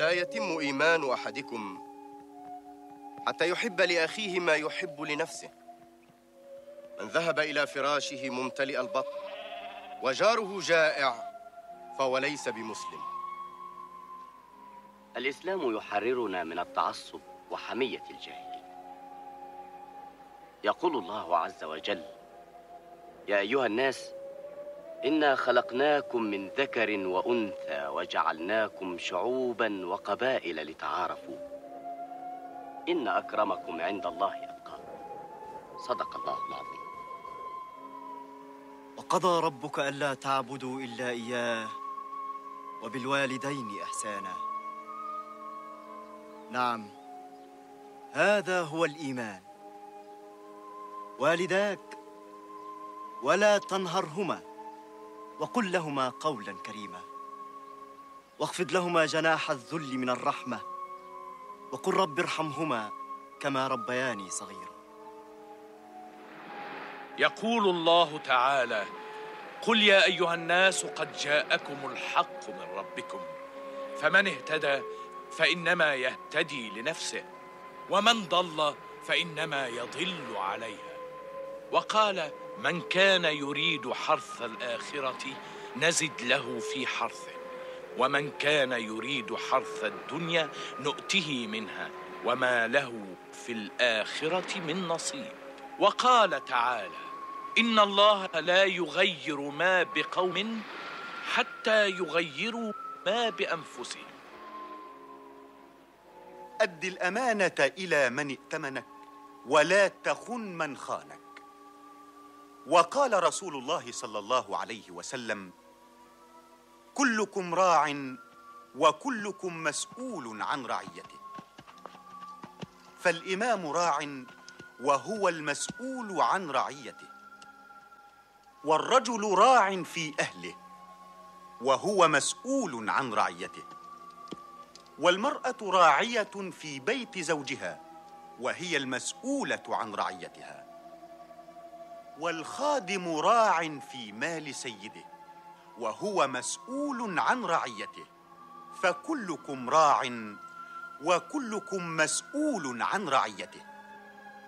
لا يتم إيمان أحدكم حتى يحب لأخيه ما يحب لنفسه. من ذهب إلى فراشه ممتلئ البطن وجاره جائع فهو ليس بمسلم. الإسلام يحررنا من التعصب وحمية الجاهلين. يقول الله عز وجل: يا أيها الناس إنا خلقناكم من ذكر وأنثى وجعلناكم شعوبا وقبائل لتعارفوا إن أكرمكم عند الله أتقاكم. صدق الله العظيم. وقضى ربك ألا تعبدوا إلا إياه وبالوالدين إحسانا. نعم، هذا هو الإيمان. والداك ولا تنهرهما وقل لهما قولا كريما، واخفض لهما جناح الذل من الرحمة، وقل رب ارحمهما كما ربياني صغيرا. يقول الله تعالى: قل يا أيها الناس قد جاءكم الحق من ربكم، فمن اهتدى فإنما يهتدي لنفسه، ومن ضل فإنما يضل عليها. وقال: من كان يريد حرث الآخرة نزد له في حرثه، ومن كان يريد حرث الدنيا نؤته منها وما له في الآخرة من نصيب. وقال تعالى: إن الله لا يغير ما بقوم حتى يغيروا ما بأنفسهم. أد الأمانة إلى من ائتمنك ولا تخن من خانك. وقال رسول الله صلى الله عليه وسلم: كلكم راع وكلكم مسؤول عن رعيته. فالإمام راع وهو المسؤول عن رعيته، والرجل راع في أهله وهو مسؤول عن رعيته، والمرأة راعية في بيت زوجها وهي المسؤولة عن رعيتها، والخادم راع في مال سيده وهو مسؤول عن رعيته. فكلكم راع وكلكم مسؤول عن رعيته.